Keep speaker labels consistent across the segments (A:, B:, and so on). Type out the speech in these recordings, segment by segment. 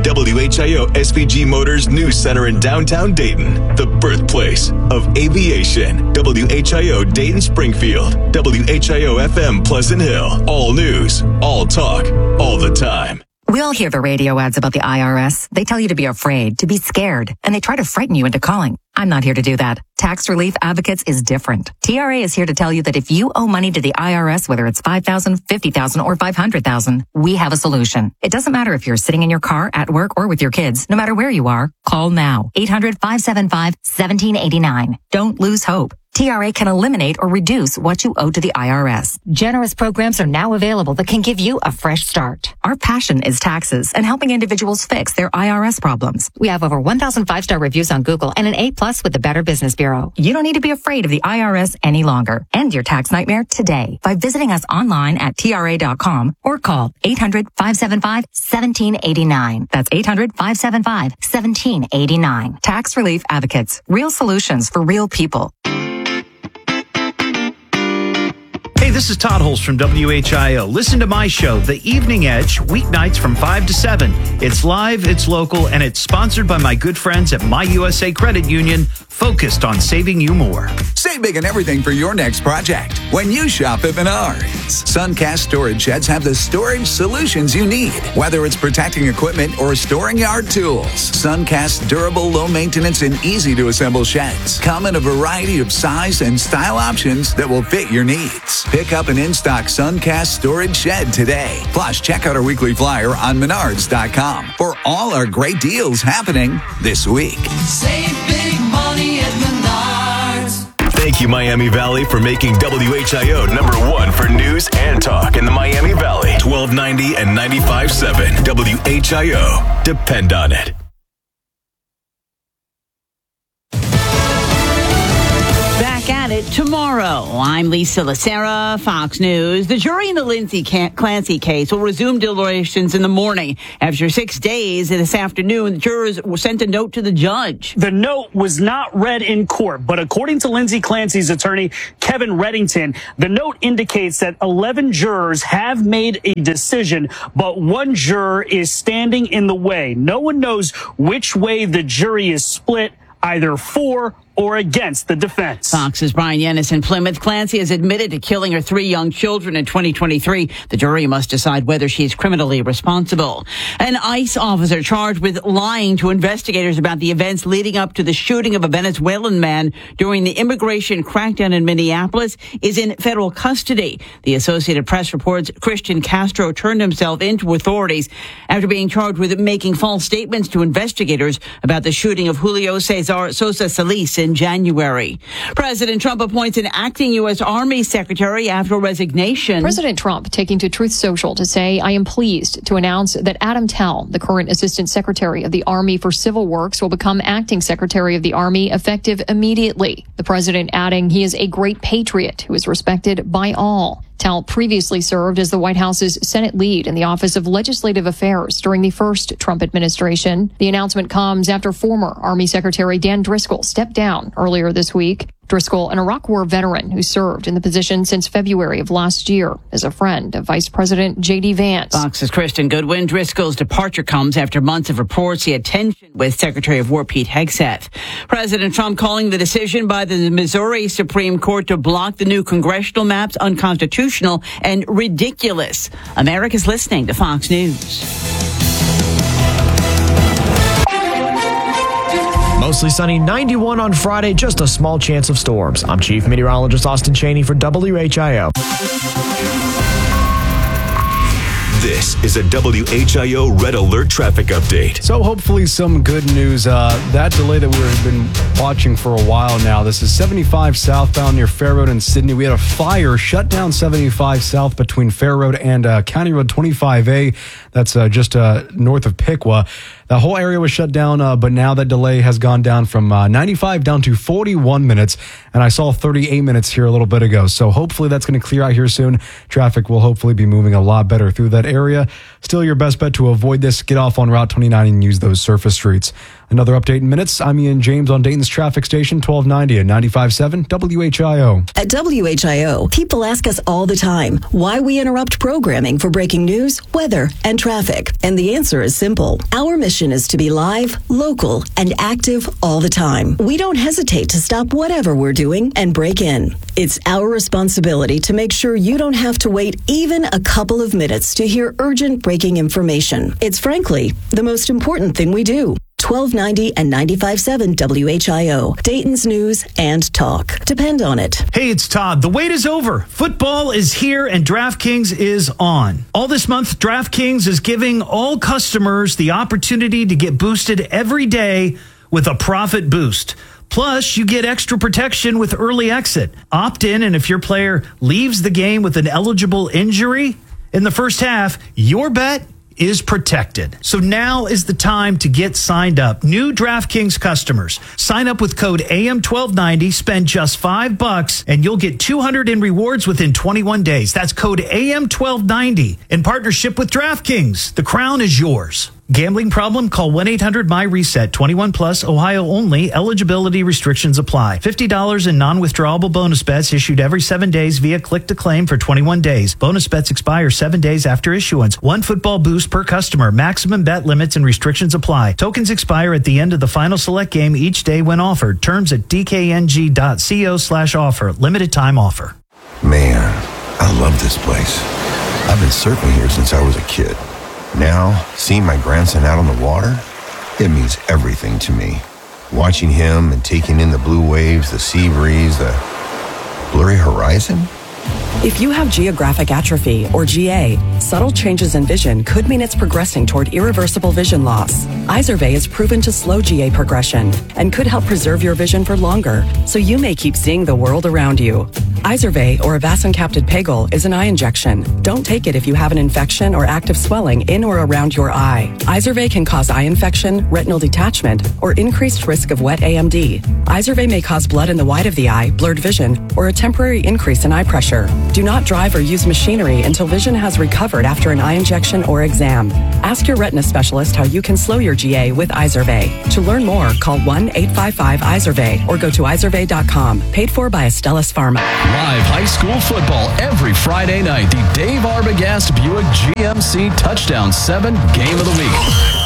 A: WHIO SVG Motors News Center in downtown Dayton, the birthplace of aviation. WHIO Dayton Springfield, WHIO FM Pleasant Hill. All news, all talk, all the time.
B: We all hear the radio ads about the IRS. They tell you to be afraid, to be scared, and they try to frighten you into calling. I'm not here to do that. Tax Relief Advocates is different. TRA is here to tell you that if you owe money to the IRS, whether it's $5,000, $50,000, or $500,000, we have a solution. It doesn't matter if you're sitting in your car, at work, or with your kids. No matter where you are, call now. 800-575-1789. Don't lose hope. TRA can eliminate or reduce what you owe to the IRS. Generous programs are now available that can give you a fresh start. Our passion is taxes and helping individuals fix their IRS problems. We have over 1,000 five-star reviews on Google and an A+ with the Better Business Bureau. You don't need to be afraid of the IRS any longer. End your tax nightmare today by visiting us online at TRA.com or call 800-575-1789. That's 800-575-1789. Tax Relief Advocates. Real solutions for real people.
C: Hey, this is Todd Holst from WHIO. Listen to my show, The Evening Edge, weeknights from 5 to 7. It's live, it's local, and it's sponsored by my good friends at My USA Credit Union, focused on saving you more.
D: Save big on everything for your next project when you shop at Menards. Suncast storage sheds have the storage solutions you need, whether it's protecting equipment or storing yard tools. Suncast durable, low maintenance, and easy to assemble sheds come in a variety of size and style options that will fit your needs. Pick up an in-stock Suncast storage shed today. Plus, check out our weekly flyer on Menards.com for all our great deals happening this week.
E: Save big money at Menards.
A: Thank you, Miami Valley, for making WHIO #1 for news and talk in the Miami Valley. 1290 and 95.7 WHIO. Depend on it.
F: Back at it tomorrow. I'm Lisa Lacera, Fox News. The jury in the Lindsay Clancy case will resume deliberations in the morning. After 6 days this afternoon, the jurors sent a note to the judge.
G: The note was not read in court, but according to Lindsay Clancy's attorney, Kevin Reddington, the note indicates that 11 jurors have made a decision, but one juror is standing in the way. No one knows which way the jury is split, either for or against the defense.
F: Fox's Brian Yennis in Plymouth. Clancy has admitted to killing her 3 young children in 2023. The jury must decide whether she is criminally responsible. An ICE officer charged with lying to investigators about the events leading up to the shooting of a Venezuelan man during the immigration crackdown in Minneapolis is in federal custody. The Associated Press reports Christian Castro turned himself into authorities after being charged with making false statements to investigators about the shooting of Julio Cesar Sosa Solis in January. President Trump appoints an acting U.S. Army secretary after resignation.
H: President Trump taking to Truth Social to say, I am pleased to announce that Adam Tell, the current Assistant Secretary of the Army for Civil Works, will become acting Secretary of the Army effective immediately. The president adding he is a great patriot who is respected by all. Tell previously served as the White House's Senate lead in the Office of Legislative Affairs during the first Trump administration. The announcement comes after former Army Secretary Dan Driscoll stepped down earlier this week. Driscoll, an Iraq War veteran who served in the position since February of last year, is a friend of Vice President J.D. Vance.
F: Fox's Kristen Goodwin. Driscoll's departure comes after months of reports he had tension with Secretary of War Pete Hegseth. President Trump calling the decision by the Missouri Supreme Court to block the new congressional maps unconstitutional and ridiculous. America's listening to Fox News.
I: Mostly sunny, 91 on Friday, just a small chance of storms. I'm Chief Meteorologist Austin Cheney for WHIO.
A: This is a WHIO Red Alert traffic update.
J: So hopefully some good news. That delay that we've been watching for a while now. This is 75 southbound near Fair Road in Sydney. We had a fire shut down 75 south between Fair Road and County Road 25A. That's just north of Piqua. The whole area was shut down, but now that delay has gone down from 95 down to 41 minutes, and I saw 38 minutes here a little bit ago. So hopefully that's going to clear out here soon. Traffic will hopefully be moving a lot better through that area. Still your best bet to avoid this. Get off on Route 29 and use those surface streets. Another update in minutes. I'm Ian James on Dayton's traffic station, 1290 and 95.7 WHIO.
K: At WHIO, people ask us all the time why we interrupt programming for breaking news, weather, and traffic. And the answer is simple. Our mission is to be live, local, and active all the time. We don't hesitate to stop whatever we're doing and break in. It's our responsibility to make sure you don't have to wait even a couple of minutes to hear urgent breaking information. It's frankly the most important thing we do. 1290 and 95.7 WHIO, Dayton's news and talk. Depend on it.
C: Hey, it's Todd. The wait is over. Football is here and DraftKings is on. All this month, DraftKings is giving all customers the opportunity to get boosted every day with a profit boost. Plus, you get extra protection with early exit. Opt in, and if your player leaves the game with an eligible injury in the first half, your bet is protected. So now is the time to get signed up. New DraftKings customers, sign up with code AM1290, spend just $5, and you'll get $200 in rewards within 21 days. That's code AM1290 in partnership with DraftKings. The crown is yours. Gambling problem? Call 1-800-MY-RESET. 21 plus, Ohio only. Eligibility restrictions apply. $50 in non-withdrawable bonus bets issued every 7 days via click to claim for 21 days. Bonus bets expire 7 days after issuance. One football boost per customer. Maximum bet limits and restrictions apply. Tokens expire at the end of the final select game each day when offered. Terms at dkng.co/offer. Limited time offer.
L: Man, I love this place. I've been surfing here since I was a kid. Now, seeing my grandson out on the water, it means everything to me. Watching him and taking in the blue waves, the sea breeze, the blurry horizon.
M: If you have geographic atrophy, or GA, subtle changes in vision could mean it's progressing toward irreversible vision loss. Izervay is proven to slow GA progression and could help preserve your vision for longer, so you may keep seeing the world around you. Izervay, or avacincaptad pegol, is an eye injection. Don't take it if you have an infection or active swelling in or around your eye. Izervay can cause eye infection, retinal detachment, or increased risk of wet AMD. Izervay may cause blood in the white of the eye, blurred vision, or a temporary increase in eye pressure. Do not drive or use machinery until vision has recovered after an eye injection or exam. Ask your retina specialist how you can slow your GA with Izervay. To learn more, call 1-855-IZERVAY or go to izervay.com. Paid for by Astellas Pharma.
N: Live high school football every Friday night. The Dave Arbogast Buick GMC Touchdown 7 Game of the Week.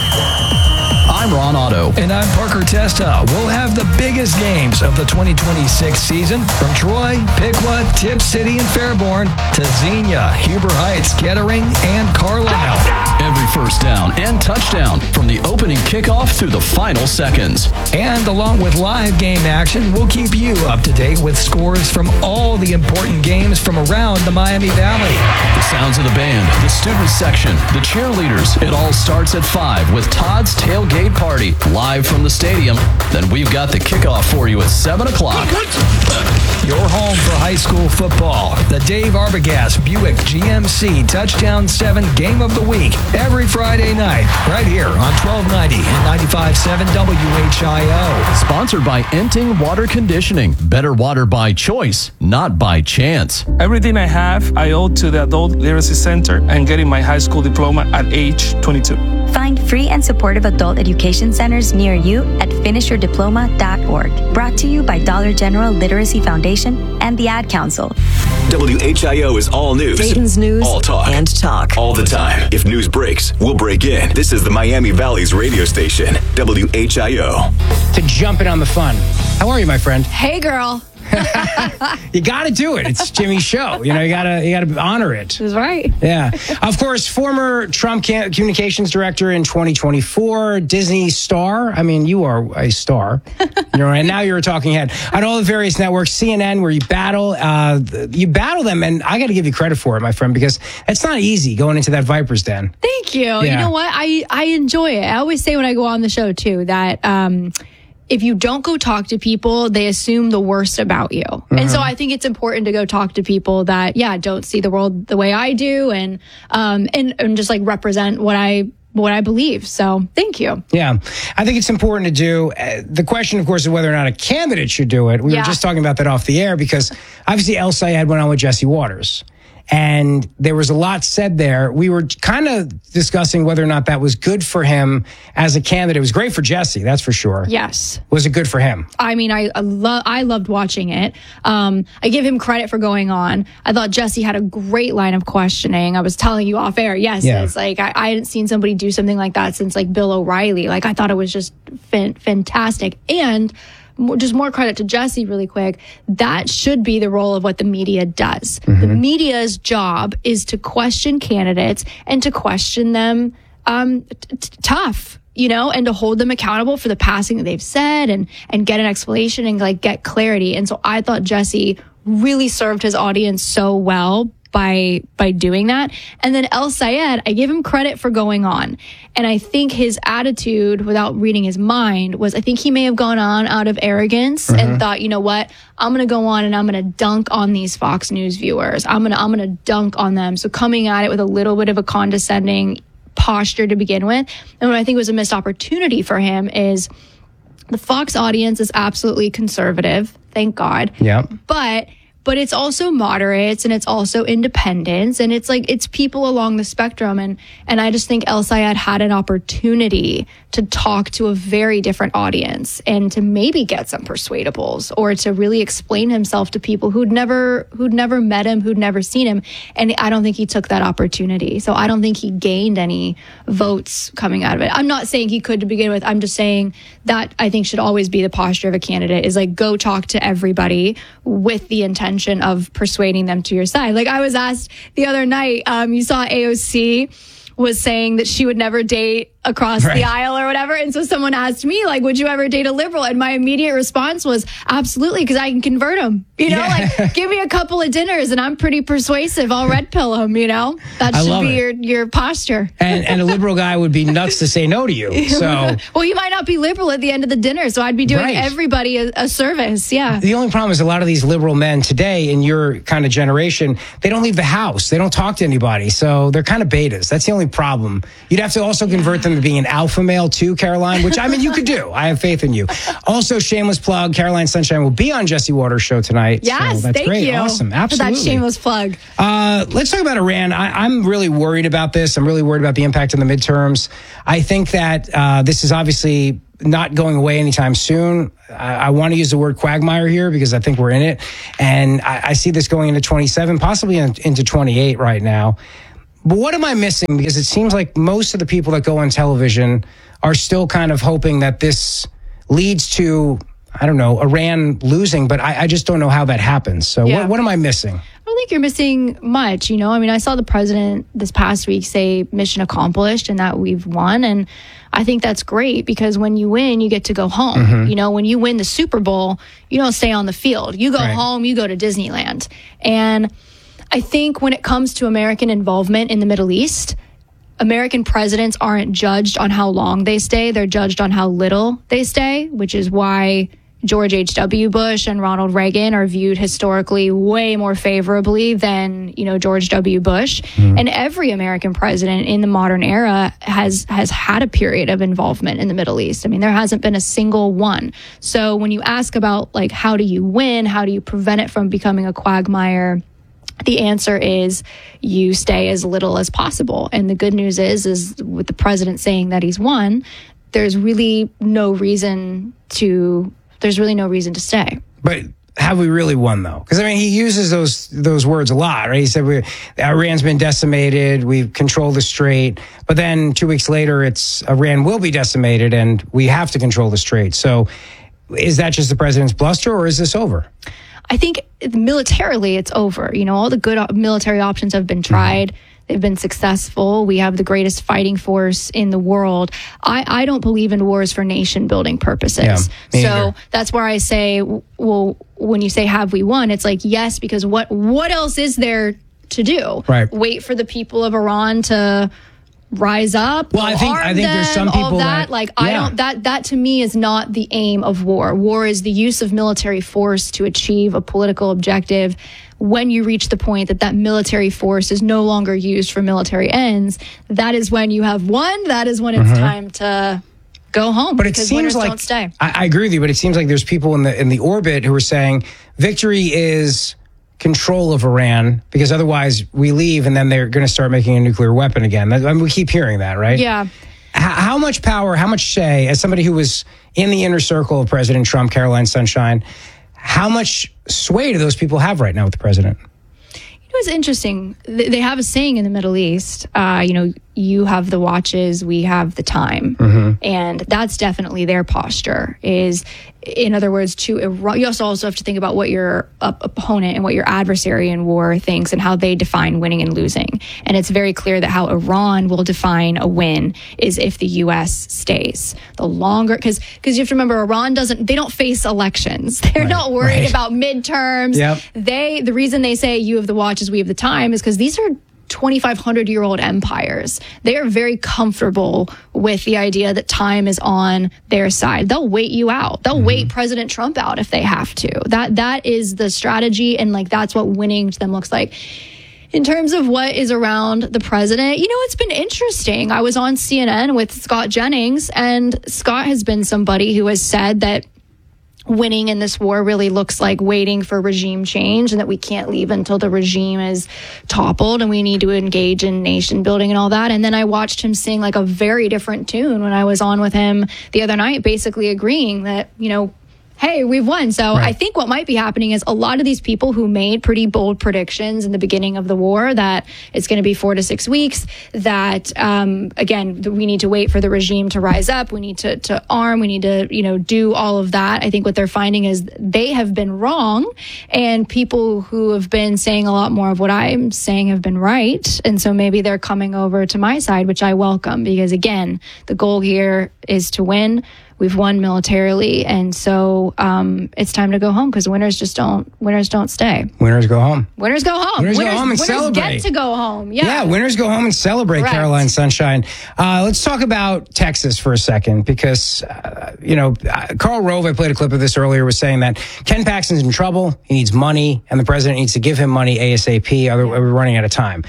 N: I'm Ron Otto.
O: And I'm Parker Testa. We'll have the biggest games of the 2026 season from Troy, Piqua, Tipp City, and Fairborn to Xenia, Huber Heights, Kettering, and Carlisle.
N: Every first down and touchdown from the opening kickoff through the final seconds.
O: And along with live game action, we'll keep you up to date with scores from all the important games from around the Miami Valley.
N: The sounds of the band, the student section, the cheerleaders. It all starts at 5 with Todd's Tailgate Party live from the stadium. Then we've got the kickoff for you at 7 o'clock.
O: Your home for high school football. The Dave Arbogast Buick GMC Touchdown 7 Game of the Week. Every Friday night, right here on 1290 and 95.7 WHIO.
N: Sponsored by Enting Water Conditioning. Better water by choice, not by chance.
P: Everything I have, I owe to the Adult Literacy Center and getting my high school diploma at age 22.
Q: Find free and supportive adult education centers near you at finishyourdiploma.org. Brought to you by Dollar General Literacy Foundation and the Ad Council.
A: WHIO is all news.
K: Dayton's news
A: all talk.
K: And talk.
A: All the time. If news breaks, we'll break in. This is the Miami Valley's radio station, WHIO.
R: To jump in on the fun. How are you, my friend?
S: Hey, girl.
R: You got to do it. It's Jimmy's show. You know, you got to honor it.
S: That's right.
R: Yeah. Of course, former Trump communications director in 2024, Disney star. I mean, you are a star. You know, and now you're a talking head on all the various networks, CNN, where you battle them, and I got to give you credit for it, my friend, because it's not easy going into that Viper's den.
S: Thank you. Yeah. You know what? I enjoy it. I always say when I go on the show too that if you don't go talk to people, they assume the worst about you. Mm-hmm. And so I think it's important to go talk to people that, don't see the world the way I do and just like represent what I believe. So thank you.
R: Yeah, I think it's important to do. The question, of course, is whether or not a candidate should do it. We were just talking about that off the air because obviously El Sayed went on with Jesse Waters. And there was a lot said there. We were kind of discussing whether or not that was good for him as a candidate. It was great for Jesse, that's for sure.
S: Yes.
R: Was it good for him?
S: I mean, I loved watching it. I give him credit for going on. I thought Jesse had a great line of questioning. I was telling you off air. Yes, it's like I hadn't seen somebody do something like that since like Bill O'Reilly. Like I thought it was just fantastic. And just more credit to Jesse really quick. That should be the role of what the media does. The media's job is to question candidates and to question them tough, and to hold them accountable for the passing that they've said and get an explanation and like get clarity. And so I thought Jesse really served his audience so well by doing that. And then El Sayed, I give him credit for going on. And I think his attitude, without reading his mind, was I think he may have gone on out of arrogance and thought, you know what, I'm going to go on and I'm going to dunk on these Fox News viewers. I'm going to dunk on them. So coming at it with a little bit of a condescending posture to begin with. And what I think was a missed opportunity for him is the Fox audience is absolutely conservative. Thank God.
R: Yeah.
S: But it's also moderates and it's also independents and it's like it's people along the spectrum and I just think El Sayed had an opportunity to talk to a very different audience and to maybe get some persuadables or to really explain himself to people who'd never met him, who'd never seen him. And I don't think he took that opportunity. So I don't think he gained any votes coming out of it. I'm not saying he could to begin with. I'm just saying that I think should always be the posture of a candidate is like go talk to everybody with the intention of persuading them to your side. Like I was asked the other night, you saw AOC was saying that she would never date across the aisle or whatever. And so someone asked me, like, would you ever date a liberal? And my immediate response was, absolutely, because I can convert them. Like, give me a couple of dinners and I'm pretty persuasive. I'll red pill them, That should be your posture.
R: And a liberal guy would be nuts to say no to you. So,
S: well, you might not be liberal at the end of the dinner, so I'd be doing everybody a service. Yeah.
R: The only problem is a lot of these liberal men today in your kind of generation, they don't leave the house. They don't talk to anybody. So they're kind of betas. That's the only problem. You'd have to also convert them to being an alpha male too, Caroline, which I mean, you could do. I have faith in you. Also, shameless plug, Caroline Sunshine will be on Jesse Waters' show tonight.
S: Yes,
R: so that's
S: thank
R: great.
S: you.
R: Awesome. Absolutely.
S: For that shameless plug.
R: Let's talk about Iran. I'm really worried about this. I'm really worried about the impact on the midterms. I think that this is obviously not going away anytime soon. I want to use the word quagmire here because I think we're in it. And I see this going into 27, possibly into 28 right now. But what am I missing? Because it seems like most of the people that go on television are still kind of hoping that this leads to, I don't know, Iran losing, but I just don't know how that happens. So what am I missing?
S: I don't think you're missing much, I mean, I saw the president this past week say mission accomplished and that we've won. And I think that's great because when you win, you get to go home. When you win the Super Bowl, you don't stay on the field. You go home, you go to Disneyland. And I think when it comes to American involvement in the Middle East, American presidents aren't judged on how long they stay. They're judged on how little they stay, which is why George H.W. Bush and Ronald Reagan are viewed historically way more favorably than, George W. Bush. And every American president in the modern era has had a period of involvement in the Middle East. I mean, there hasn't been a single one. So when you ask about, like, how do you win? How do you prevent it from becoming a quagmire? The answer is you stay as little as possible. And the good news is with the president saying that he's won, there's really no reason to stay.
R: But have we really won, though? Because, I mean, he uses those words a lot, right? He said Iran's been decimated, we've controlled the Strait, but then 2 weeks later, it's Iran will be decimated and we have to control the Strait. So is that just the president's bluster or is this over?
S: I think militarily it's over. All the good military options have been tried. They've been successful. We have the greatest fighting force in the world. I don't believe in wars for nation building purposes. So that's where I say, well, when you say, have we won? It's like, yes, because what else is there to do?
R: Right.
S: Wait for the people of Iran to rise up.
R: Well, I think there's some people
S: all that. That to me is not the aim of war. War is the use of military force to achieve a political objective. When you reach the point that military force is no longer used for military ends, that is when you have won. That is when it's time to go home.
R: But it seems like,
S: don't stay.
R: I agree with you, but it seems like there's people in the orbit who are saying victory is control of Iran, because otherwise we leave and then they're going to start making a nuclear weapon again. I mean, we keep hearing that, right?
S: Yeah.
R: How much power, how much say, as somebody who was in the inner circle of President Trump, Caroline Sunshine, how much sway do those people have right now with the president?
S: You know, it's interesting. They have a saying in the Middle East, you have the watches, we have the time. And that's definitely their posture, is, in other words, to Iran. You also have to think about what your opponent and what your adversary in war thinks and how they define winning and losing. And it's very clear that how Iran will define a win is if the U.S. stays. The longer, because you have to remember, Iran they don't face elections. They're not worried about midterms. The reason they say you have the watches, we have the time is because these are 2,500-year-old empires. They are very comfortable with the idea that time is on their side. They'll wait you out. They'll wait President Trump out if they have to. That is the strategy, and that's what winning to them looks like. In terms of what is around the president, it's been interesting. I was on CNN with Scott Jennings, and Scott has been somebody who has said that winning in this war really looks like waiting for regime change, and that we can't leave until the regime is toppled, and we need to engage in nation building and all that. And then I watched him sing a very different tune when I was on with him the other night, basically agreeing that, hey, we've won. So I think what might be happening is a lot of these people who made pretty bold predictions in the beginning of the war that it's going to be 4 to 6 weeks, that, again, we need to wait for the regime to rise up. We need to arm. We need to, do all of that. I think what they're finding is they have been wrong, and people who have been saying a lot more of what I'm saying have been right. And so maybe they're coming over to my side, which I welcome, because, again, the goal here is to win. We've won militarily, and so it's time to go home, because winners don't stay.
R: Winners go home.
S: Winners go home.
R: Winners go home and celebrate.
S: Get to go home. Yeah,
R: winners go home and celebrate. Correct. Caroline Sunshine. Let's talk about Texas for a second, because Karl Rove, I played a clip of this earlier, was saying that Ken Paxton's in trouble. He needs money, and the president needs to give him money ASAP. We're running out of time.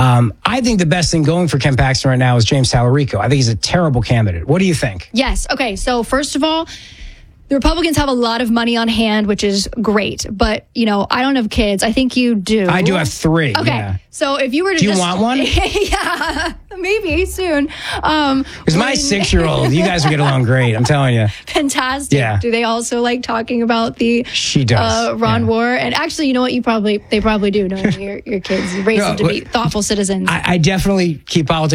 R: I think the best thing going for Ken Paxton right now is James Tallarico. I think he's a terrible candidate. What do you think?
S: Yes. Okay. So first of all, the Republicans have a lot of money on hand, which is great. But, I don't have kids. I think you do.
R: I do have 3.
S: Okay.
R: Yeah.
S: So if you were to
R: Do you want one?
S: Yeah, maybe soon.
R: Because my 6-year-old, you guys will get along great. I'm telling you.
S: Fantastic.
R: Yeah.
S: Do they also like talking about the
R: She does.
S: Ron War? And actually, you know what? They probably do, knowing your kids. You raise them to be thoughtful citizens.
R: I definitely keep politics